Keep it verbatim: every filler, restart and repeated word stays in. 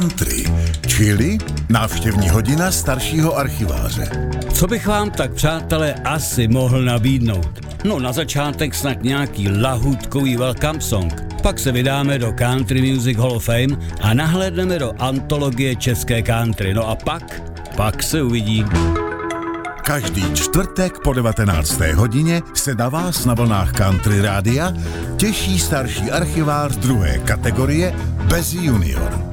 Country, čili návštěvní hodina staršího archiváře. Co bych vám tak, přátelé, asi mohl nabídnout? No na začátek snad nějaký lahůdkový welcome song. Pak se vydáme do Country Music Hall of Fame a nahlédneme do antologie české country. No a pak, pak se uvidí. Každý čtvrtek po devatenácté hodině se na vás na vlnách Country Rádia těší starší archivář druhé kategorie bez junior.